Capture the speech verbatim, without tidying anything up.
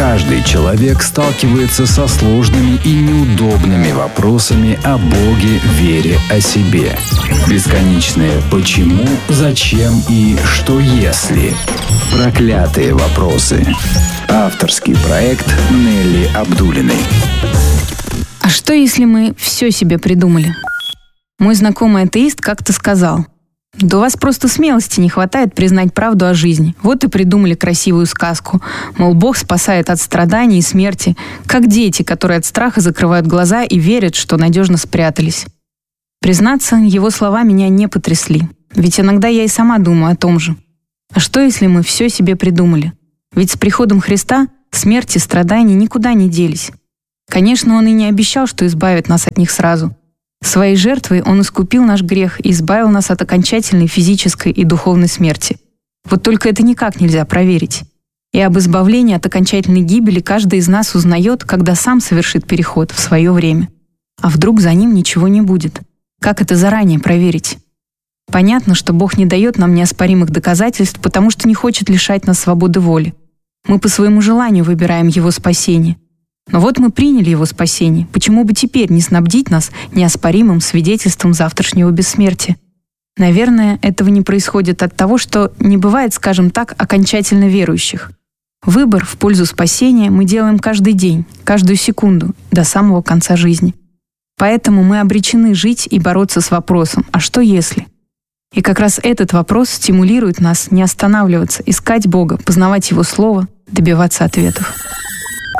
Каждый человек сталкивается со сложными и неудобными вопросами о Боге, вере, о себе. Бесконечные «почему», «зачем» и «что если?» Проклятые вопросы. Авторский проект Нелли Абдуллиной. А что, если мы все себе придумали? Мой знакомый атеист как-то сказал: да у вас просто смелости не хватает признать правду о жизни. Вот и придумали красивую сказку. Мол, Бог спасает от страданий и смерти, как дети, которые от страха закрывают глаза и верят, что надежно спрятались. Признаться, его слова меня не потрясли. Ведь иногда я и сама думаю о том же. А что, если мы все себе придумали? Ведь с приходом Христа смерть и страдания никуда не делись. Конечно, Он и не обещал, что избавит нас от них сразу. Своей жертвой Он искупил наш грех и избавил нас от окончательной физической и духовной смерти. Вот только это никак нельзя проверить. И об избавлении от окончательной гибели каждый из нас узнает, когда сам совершит переход в свое время. А вдруг за ним ничего не будет? Как это заранее проверить? Понятно, что Бог не дает нам неоспоримых доказательств, потому что не хочет лишать нас свободы воли. Мы по своему желанию выбираем Его спасение. Но вот мы приняли Его спасение. Почему бы теперь не снабдить нас неоспоримым свидетельством завтрашнего бессмертия? Наверное, этого не происходит от того, что не бывает, скажем так, окончательно верующих. Выбор в пользу спасения мы делаем каждый день, каждую секунду, до самого конца жизни. Поэтому мы обречены жить и бороться с вопросом «а что если?». И как раз этот вопрос стимулирует нас не останавливаться, искать Бога, познавать Его Слово, добиваться ответов.